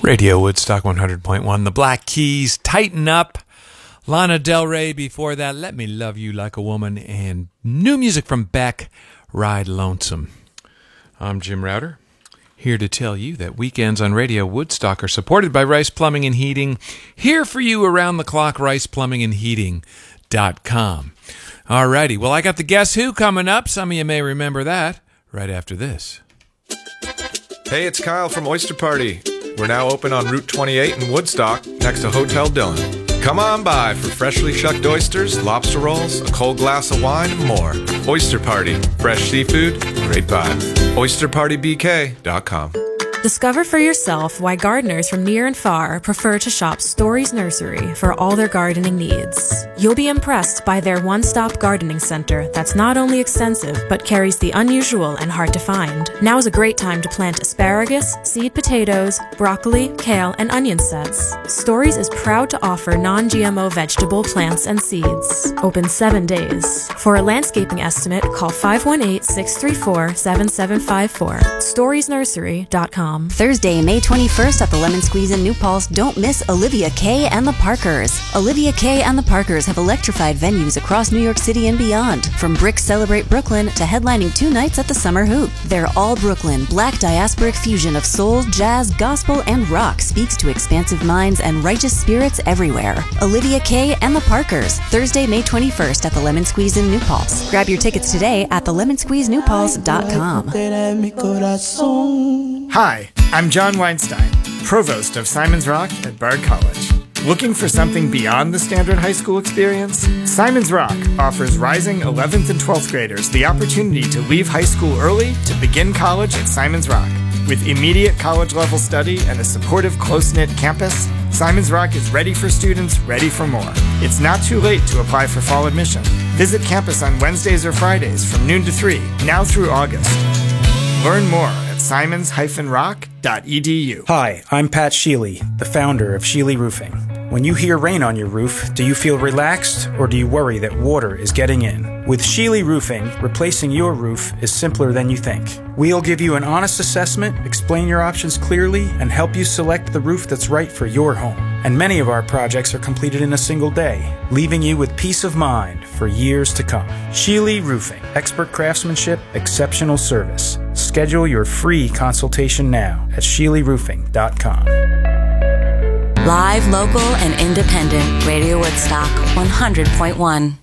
Radio Woodstock 100.1. The Black Keys, Tighten Up. Lana Del Rey before that, Let Me Love You Like a Woman. And new music from Beck, Ride Lonesome. I'm Jim Router, here to tell you that weekends on Radio Woodstock are supported by Rice Plumbing and Heating. Here for you around the clock, riceplumbingandheating.com. All righty, well, I got the Guess Who coming up. Some of you may remember that right after this. Hey, it's Kyle from Oyster Party. We're now open on Route 28 in Woodstock, next to Hotel Dillon. Come on by for freshly shucked oysters, lobster rolls, a cold glass of wine, and more. Oyster Party. Fresh seafood, great vibes. OysterPartyBK.com. Discover for yourself why gardeners from near and far prefer to shop Stories Nursery for all their gardening needs. You'll be impressed by their one-stop gardening center that's not only extensive, but carries the unusual and hard to find. Now is a great time to plant asparagus, seed potatoes, broccoli, kale, and onion sets. Stories is proud to offer non-GMO vegetable plants and seeds. Open 7 days. For a landscaping estimate, call 518-634-7754. StoriesNursery.com. Thursday, May 21st at the Lemon Squeeze in New Paltz, don't miss Olivia Kay and the Parkers. Olivia Kay and the Parkers have electrified venues across New York City and beyond, from Brick Celebrate Brooklyn to headlining 2 nights at the Summer Hoop. Their all-Brooklyn, black diasporic fusion of soul, jazz, gospel, and rock speaks to expansive minds and righteous spirits everywhere. Olivia Kay and the Parkers, Thursday, May 21st at the Lemon Squeeze in New Paltz. Grab your tickets today at thelemonsqueezenewpaltz.com. Hi, I'm John Weinstein, Provost of Simon's Rock at Bard College. Looking for something beyond the standard high school experience? Simon's Rock offers rising 11th and 12th graders the opportunity to leave high school early to begin college at Simon's Rock. With immediate college-level study and a supportive, close-knit campus, Simon's Rock is ready for students ready for more. It's not too late to apply for fall admission. Visit campus on Wednesdays or Fridays from noon to 3, now through August. Learn more at simons-rock.edu. Hi, I'm Pat Sheely, the founder of Sheely Roofing. When you hear rain on your roof, do you feel relaxed or do you worry that water is getting in? With Sheely Roofing, replacing your roof is simpler than you think. We'll give you an honest assessment, explain your options clearly, and help you select the roof that's right for your home. And many of our projects are completed in a single day, leaving you with peace of mind for years to come. Sheely Roofing. Expert craftsmanship, exceptional service. Schedule your free consultation now at SheelyRoofing.com. Live, local, and independent. Radio Woodstock 100.1.